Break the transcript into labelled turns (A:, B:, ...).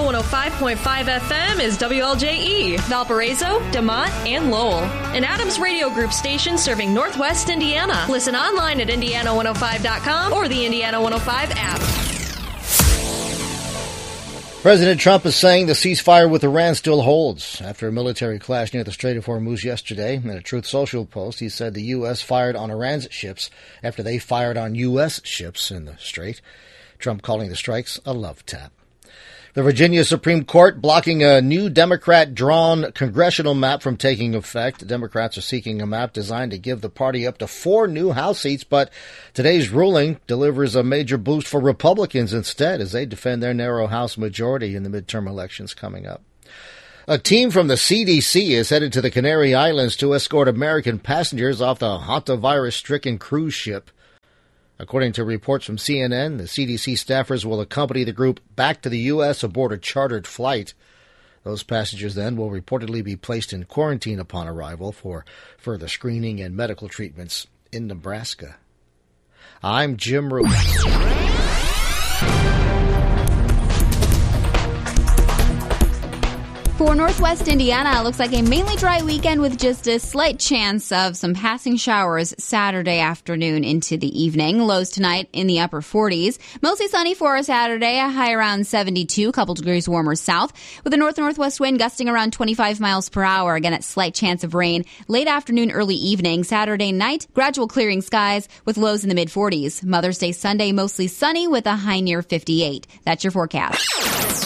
A: 105.5 FM is WLJE, Valparaiso, DeMont, and Lowell. An Adams Radio Group station serving Northwest Indiana. Listen online at Indiana105.com or the Indiana 105 app.
B: President Trump is saying the ceasefire with Iran still holds. After a military clash near the Strait of Hormuz yesterday, in a Truth Social post, he said the U.S. fired on Iran's ships after they fired on U.S. ships in the Strait. Trump calling the strikes a love tap. The Virginia Supreme Court blocking a new Democrat-drawn congressional map from taking effect. Democrats are seeking a map designed to give the party up to 4 new House seats, but today's ruling delivers a major boost for Republicans instead as they defend their narrow House majority in the midterm elections coming up. A team from the CDC is headed to the Canary Islands to escort American passengers off the hantavirus-stricken cruise ship. According to reports from CNN, the CDC staffers will accompany the group back to the U.S. aboard a chartered flight. Those passengers then will reportedly be placed in quarantine upon arrival for further screening and medical treatments in Nebraska. I'm Jim Root.
C: For Northwest Indiana, it looks like a mainly dry weekend with just a slight chance of some passing showers Saturday afternoon into the evening. Lows tonight in the upper 40s. Mostly sunny for a Saturday, a high around 72, a couple degrees warmer south, with a north-northwest wind gusting around 25 miles per hour. Again, at slight chance of rain late afternoon, early evening. Saturday night, gradual clearing skies with lows in the mid-40s. Mother's Day Sunday, mostly sunny with a high near 58. That's your forecast.